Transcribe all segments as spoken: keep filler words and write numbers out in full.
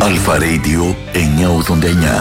Αλφα Radio εννιακόσια ογδόντα εννιά.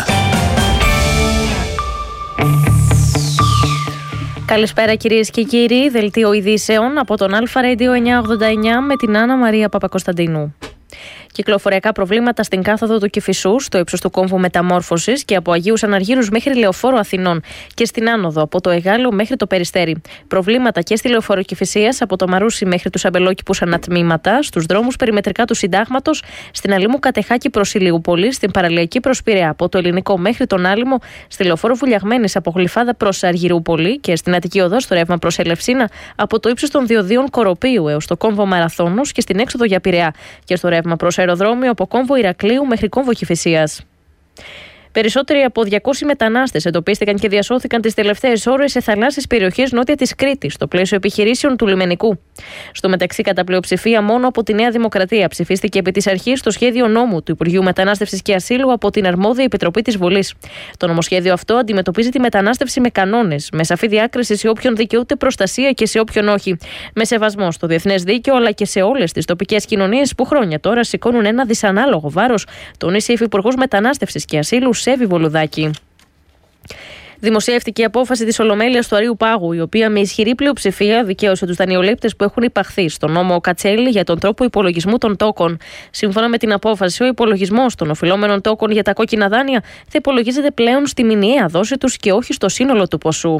Καλησπέρα κυρίες και κύριοι, δελτίο ειδήσεων από τον Αλφα Radio εννιακόσια ογδόντα εννιά με την Άννα Μαρία Παπακοσταντίνου. Κυκλοφοριακά προβλήματα στην κάθοδο του Κηφισού, στο ύψος του κόμβου Μεταμόρφωσης και από Αγίους Αναργύρους μέχρι Λεωφόρο Αθηνών και στην άνοδο από το Εγάλεο μέχρι το Περιστέρι. Προβλήματα και στη Λεωφόρο Κηφισίας από το Μαρούσι μέχρι τους Αμπελόκηπους ανατμήματα, στους δρόμους περιμετρικά του Συντάγματος, στην Αλήμου Κατεχάκη προς Ηλιούπολη, στην Παραλιακή προς Πειραιά από το Ελληνικό μέχρι τον Άλυμο, στη Λεωφόρο Βουλιαγμένης από Γλυφάδα προς Αργυρούπολη και στην Αττική Οδό στο ρεύμα προς Ελευσίνα από το ύψος των Διοδίων Κοροπίου έως το κόμβο Μαραθώνος και στην έξοδο για Πειραιά και στο ρεύμα προς αεροδρόμιο από κόμβο Ηρακλείου μέχρι κόμβο Κηφισίας. Περισσότεροι από διακόσιοι μετανάστες εντοπίστηκαν και διασώθηκαν τις τελευταίες ώρες σε θαλάσσιες περιοχές νότια της Κρήτης, στο πλαίσιο επιχειρήσεων του λιμενικού. Στο μεταξύ, κατά πλειοψηφία μόνο από τη Νέα Δημοκρατία ψηφίστηκε επί της αρχής το σχέδιο νόμου του Υπουργείου Μετανάστευσης και Ασύλου από την αρμόδια Επιτροπή της Βουλής. Το νομοσχέδιο αυτό αντιμετωπίζει τη μετανάστευση με κανόνες, με σαφή διάκριση σε όποιον δικαιούται προστασία και σε όποιον όχι, με σεβασμό στο διεθνές δίκαιο αλλά και σε όλες τις τοπικές κοινωνίες που χρόνια τώρα σηκώνουν ένα δυσανάλογο βάρος, τονίσει η Υφυπουργός Μετανάστευσης και Ασύλου Σέβη Βολουδάκη. Δημοσιεύτηκε η απόφαση της Ολομέλειας του Αρείου Πάγου, η οποία με ισχυρή πλειοψηφία δικαίωσε τους δανειολήπτες που έχουν υπαχθεί στον νόμο Κατσέλη για τον τρόπο υπολογισμού των τόκων. Σύμφωνα με την απόφαση, ο υπολογισμός των οφειλόμενων τόκων για τα κόκκινα δάνεια θα υπολογίζεται πλέον στη μηνιαία δόση τους και όχι στο σύνολο του ποσού.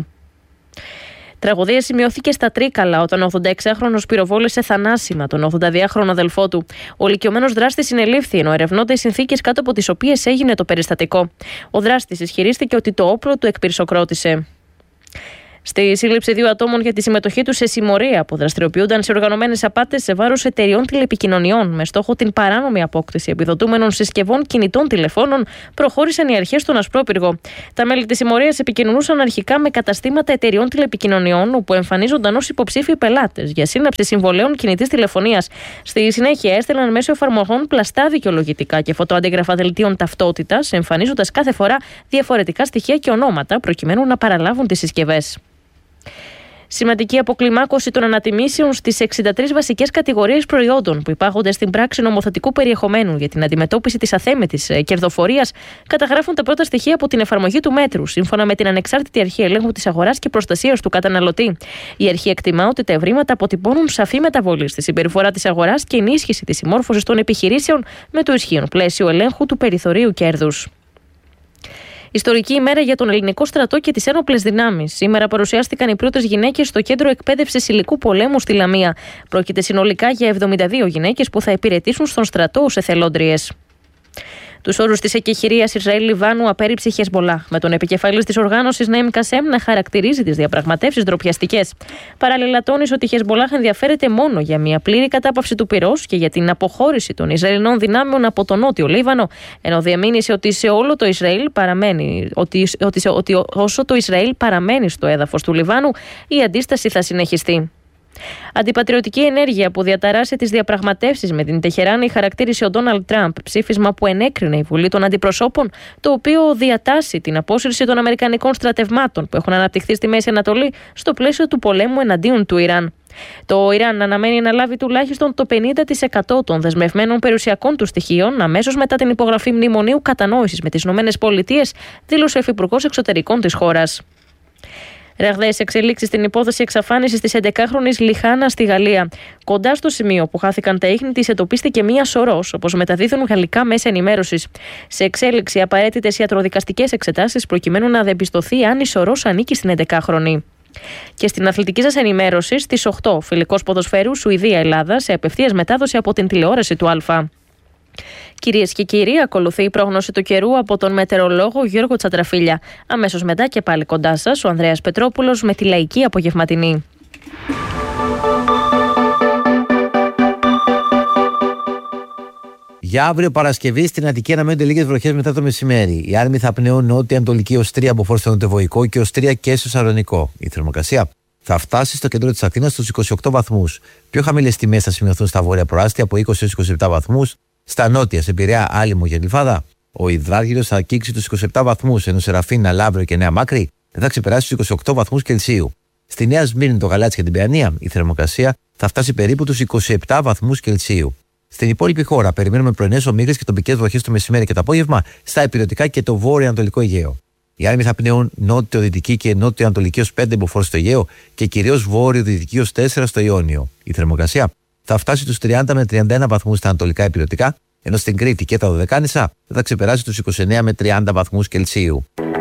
Τραγωδία σημειώθηκε στα Τρίκαλα όταν ο ογδονταέξιχρονος πυροβόλησε θανάσιμα τον ογδονταδυάχρονο αδελφό του. Ο ηλικιωμένος δράστης συνελήφθη, ενώ ερευνώνται οι συνθήκες κάτω από τις οποίες έγινε το περιστατικό. Ο δράστης ισχυρίστηκε ότι το όπλο του εκπυρσοκρότησε. Στη σύλληψη δύο ατόμων για τη συμμετοχή τους σε συμμορία που δραστηριοποιούνταν σε οργανωμένες απάτες σε βάρος εταιριών τηλεπικοινωνιών με στόχο την παράνομη απόκτηση επιδοτούμενων συσκευών κινητών τηλεφώνων, προχώρησαν οι αρχές στον Ασπρόπυργο. Τα μέλη της συμμορίας επικοινωνούσαν αρχικά με καταστήματα εταιριών τηλεπικοινωνιών, όπου εμφανίζονταν ως υποψήφιοι πελάτες για σύναψη συμβολέων κινητής τηλεφωνίας. Στη συνέχεια έστελναν μέσω εφαρμογών πλαστά δικαιολογητικά και φωτοαντίγραφα δελτίων ταυτότητας, εμφανίζοντας κάθε φορά διαφορετικά στοιχεία και ονόματα προκειμένου να παραλάβουν τις συσκευές. Σημαντική αποκλιμάκωση των ανατιμήσεων στις εξήντα τρεις βασικές κατηγορίες προϊόντων που υπάγονται στην πράξη νομοθετικού περιεχομένου για την αντιμετώπιση της αθέμητης κερδοφορίας, καταγράφουν τα πρώτα στοιχεία από την εφαρμογή του μέτρου, σύμφωνα με την Ανεξάρτητη Αρχή Ελέγχου της Αγοράς και Προστασίας του Καταναλωτή. Η αρχή εκτιμά ότι τα ευρήματα αποτυπώνουν σαφή μεταβολή στη συμπεριφορά της αγοράς και ενίσχυση της συμμόρφωσης των επιχειρήσεων με το ισχύον πλαίσιο ελέγχου του περιθωρίου κέρδους. Ιστορική ημέρα για τον ελληνικό στρατό και τις ένοπλες δυνάμεις. Σήμερα παρουσιάστηκαν οι πρώτες γυναίκες στο Κέντρο Εκπαίδευσης Υλικού Πολέμου στη Λαμία. Πρόκειται συνολικά για εβδομήντα δύο γυναίκες που θα υπηρετήσουν στον στρατό ως εθελόντριες. Τους όρους της εκεχηρίας Ισραήλ-Λιβάνου απέρριψε η Χεσμολάχ, με τον επικεφαλής της οργάνωσης Ναΐμ Κασέμ να χαρακτηρίζει τις διαπραγματεύσεις ντροπιαστικές. Παράλληλα, τόνισε ότι η Χεσμολάχ ενδιαφέρεται μόνο για μια πλήρη κατάπαυση του πυρός και για την αποχώρηση των Ισραηλινών δυνάμεων από τον Νότιο Λίβανο, ενώ διαμήνυσε ότι σε όλο το Ισραήλ παραμένει, ότι, ότι, ότι όσο το Ισραήλ παραμένει στο έδαφος του Λιβάνου, η αντίσταση θα συνεχιστεί. Αντιπατριωτική ενέργεια που διαταράσσει τις διαπραγματεύσεις με την Τεχεράνη χαρακτήρισε ο Ντόναλντ Τραμπ, ψήφισμα που ενέκρινε η Βουλή των Αντιπροσώπων, το οποίο διατάσσει την απόσυρση των Αμερικανικών στρατευμάτων που έχουν αναπτυχθεί στη Μέση Ανατολή στο πλαίσιο του πολέμου εναντίον του Ιράν. Το Ιράν αναμένει να λάβει τουλάχιστον το πενήντα τοις εκατό των δεσμευμένων περιουσιακών του στοιχείων αμέσως μετά την υπογραφή μνημονίου κατανόησης με τις ΗΠΑ, δήλωσε ο Υφυπουργός Εξωτερικών της χώρας. Ραγδαίες εξελίξεις στην υπόθεση εξαφάνισης της έντεκάχρονης Λιχάνα στη Γαλλία. Κοντά στο σημείο που χάθηκαν τα ίχνη της εντοπίστηκε μία σωρός, όπως μεταδίδουν γαλλικά μέσα ενημέρωσης. Σε εξέλιξη απαραίτητες ιατροδικαστικές εξετάσεις προκειμένου να διαπιστωθεί αν η σωρός ανήκει στην έντεκάχρονη. Και στην αθλητική σας ενημέρωση, στις οκτώ, φιλικός ποδοσφαίρου Σουηδία-Ελλάδα σε απευθείας μετάδοση από την τηλεόραση του Α. Κυρίες και κύριοι, ακολουθεί η πρόγνωση του καιρού από τον μετεωρολόγο Γιώργο Τσαντραφίλια. Αμέσως μετά και πάλι κοντά σας ο Ανδρέας Πετρόπουλος με τη λαϊκή απογευματινή. Για αύριο Παρασκευή στην Αττική αναμένονται λίγες βροχές μετά το μεσημέρι. Οι άρμοι θα πνέουν νότια-ανατολική ως τρία από φόρτο νοτιοβοϊκό και ως τρία και στο Σαλονικό. Η θερμοκρασία θα φτάσει στο κέντρο της Αθήνας στους είκοσι οκτώ βαθμούς. Πιο χαμηλές τιμές θα σημειωθούν στα βόρεια προάστια από είκοσι έως είκοσι επτά βαθμούς. Στα νότια, σε Πειραιά, Άλυμο και Γλυφάδα, ο υδράργυρος θα αγγίξει τους είκοσι επτά βαθμούς, ενώ σε Ραφίνα, Λαύριο και Νέα Μάκρη δεν θα ξεπεράσει τους είκοσι οκτώ βαθμούς Κελσίου. Στη Νέα Σμύρνη, το Γαλάτσι και την Παιανία, η θερμοκρασία θα φτάσει περίπου τους είκοσι επτά βαθμούς Κελσίου. Στην υπόλοιπη χώρα περιμένουμε πρωινές ομίγρες και τοπικές βροχές το μεσημέρι και το απόγευμα στα υπηρετικά και το βόρειο-ανατολικό Αιγαίο. Οι άνεμοι θα πνέουν νότιο-δυτική και νότιο-ανατολική ως πέντε μποφόρ στο Αιγαίο και κυρίως βόρειο-δυτική ως τέσσερα στο Ιόνιο. Η θερμοκρασία θα φτάσει τους τριάντα με τριάντα ένα βαθμούς στα ανατολικά υπηρετικά, ενώ στην Κρήτη και τα Δωδεκάνησα θα ξεπεράσει τους είκοσι εννέα με τριάντα βαθμούς Κελσίου.